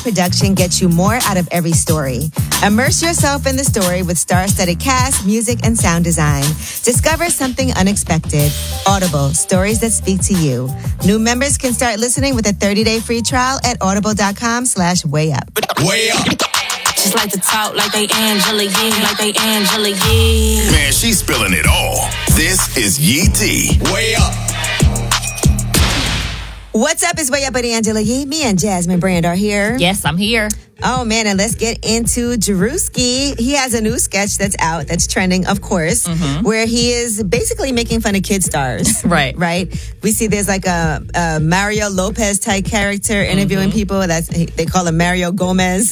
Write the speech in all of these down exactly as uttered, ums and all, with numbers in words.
production gets you more out of every story. Immerse yourself in the story with star-studded cast, music, and sound design. Discover something unexpected. Audible, stories that speak to you. New members can start listening with a thirty-day free trial at audible.com slash way up. Way up. Just like to talk like they Angela Yee, like they Angela Yee. Man, she's spilling it all. This is Yee T. Way up. What's up? It's Way Up with Angela Yee. Me and Jasmine Brand are here. Yes, I'm here. Oh, man, and let's get into Drewski. He has a new sketch that's out, that's trending, of course, mm-hmm. where he is basically making fun of kid stars. Right. Right? We see there's like a, a Mario Lopez type character interviewing mm-hmm. people. That's they call him Mario Gomez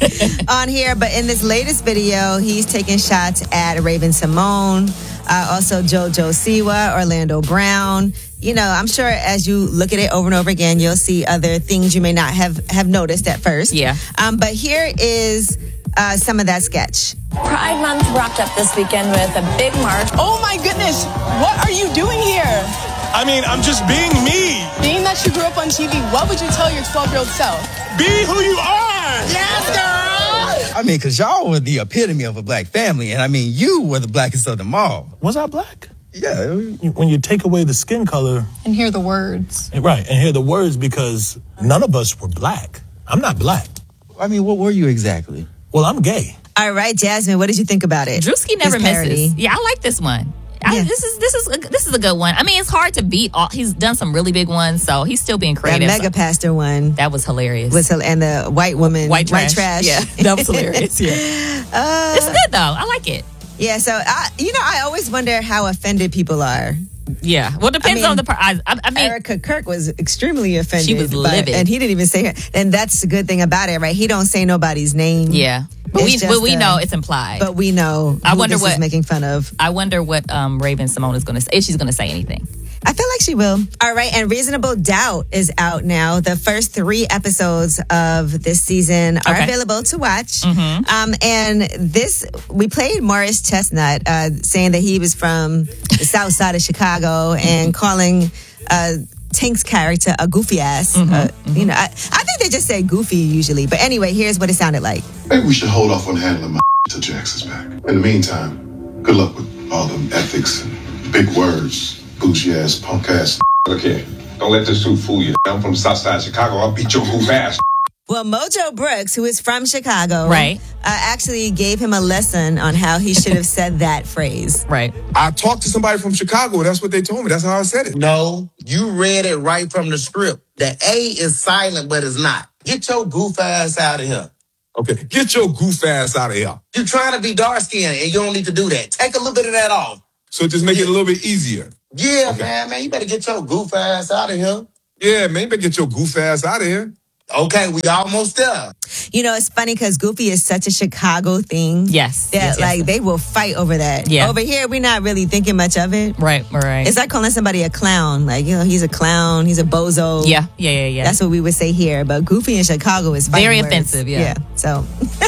on here. But in this latest video, he's taking shots at Raven Simone, uh, also JoJo Siwa, Orlando Brown. You know, I'm sure as you look at it over and over again, you'll see other things you may not have, have noticed at first. Yeah. Um, but here is uh, some of that sketch. Pride Month wrapped up this weekend with a big march. Oh my goodness, what are you doing here? I mean, I'm just being me. Being that you grew up on T V, what would you tell your twelve-year-old self? Be who you are. Yes, girl. I mean, because y'all were the epitome of a black family, and I mean, you were the blackest of them all. Was I black? Yeah. When you take away the skin color. And hear the words. Right, and hear the words because none of us were black. I'm not black. I mean, what were you exactly? Well, I'm gay. All right, Jasmine, what did you think about it? Drewski never misses. Yeah, I like this one. I, Yeah. This is this is a, this is a good one. I mean, it's hard to beat. All, he's done some really big ones, so he's still being That creative. mega pastor one. That was hilarious. Was, and the white woman. White trash. White trash. Yeah, that was hilarious. Yeah, Uh, it's good though. I like it. yeah, so, I, you know, I always wonder how offended people are. Yeah, well, depends I mean, on the part. I, I, I mean, Erica Kirk was extremely offended. She was but- livid. And he didn't even say her. And that's the good thing about it, right? He don't say nobody's name. yeah, but It's we just, but we uh, know it's implied. But we know I who wonder this what- is making fun of. I wonder what um, Raven Simone is going to say. If she's going to say anything. I feel like she will. All right, and Reasonable Doubt is out now. The first three episodes of this season are Okay. available to watch. Mm-hmm. Um, and this, we played Morris Chestnut uh, saying that he was from the south side of Chicago and calling uh, Tank's character a goofy ass. Mm-hmm. Uh, you know, I, I think they just say goofy usually. But anyway, here's what it sounded like. Maybe we should hold off on handling my till Jax is back. In the meantime, good luck with all them ethics and big words. Bougie ass, punk ass. Look here, don't let this suit fool you. I'm from the south side of Chicago. I'll beat your goof ass. Well, Mojo Brooks, who is from Chicago, Right. uh, actually gave him a lesson on how he should have said that phrase. Right. I talked to somebody from Chicago. That's what they told me. That's how I said it. No, you read it right from the script. The A is silent, but it's not. Get your goof ass out of here. Okay, get your goof ass out of here. You're trying to be dark skinned and you don't need to do that. Take a little bit of that off. So just make it a little bit easier. Yeah, Okay. man, man, you better get your goof ass out of here. Yeah, man, you better get your goof ass out of here. Okay, we almost there. You know, it's funny because Goofy is such a Chicago thing. Yes. That, yes, yes. like, they will fight over that. Yeah. Over here, we're not really thinking much of it. Right. Right. It's like calling somebody a clown. Like, you know, he's a clown, he's a bozo. yeah. Yeah. Yeah. Yeah. That's what we would say here. But Goofy in Chicago is fighting Very words. offensive, yeah. So,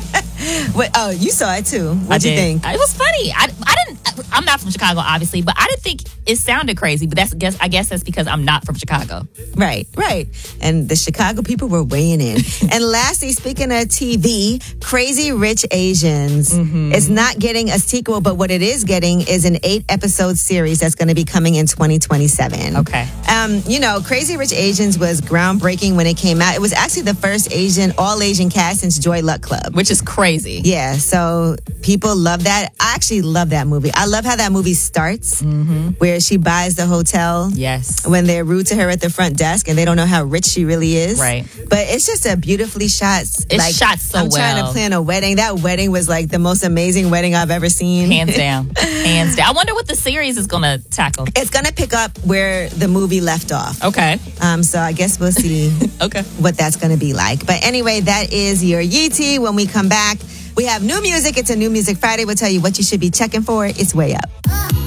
what, oh, you saw it too. I What'd you did. think? It was funny. I, I didn't. I'm not from Chicago, obviously, but I didn't think it sounded crazy. But that's guess I guess that's because I'm not from Chicago. Right, right. And the Chicago people were weighing in. And lastly, speaking of T V, Crazy Rich Asians Mm-hmm. is not getting a sequel, but what it is getting is an eight episode series that's going to be coming in twenty twenty-seven. Okay. Um, you know, Crazy Rich Asians was groundbreaking when it came out. It was actually the first Asian, all Asian cast since Joy Luck Club. Which is crazy. Yeah, so people love that. I actually love that movie. I love how that movie starts, Mm-hmm. where she buys the hotel. Yes. When they're rude to her at the front desk and they don't know how rich she really is. Right. But it's just a beautifully shot. It's like, shot so I'm trying well. to plan a wedding. That wedding was like the most amazing wedding I've ever seen. Hands down. Hands down. I wonder what the series is going to tackle. It's going to pick up where the movie left off. Okay. Um, so I guess we'll see Okay. what that's going to be like. But anyway, that is your Yee T. When we come back, we have new music. It's a New Music Friday. We'll tell you what you should be checking for. It's Way Up.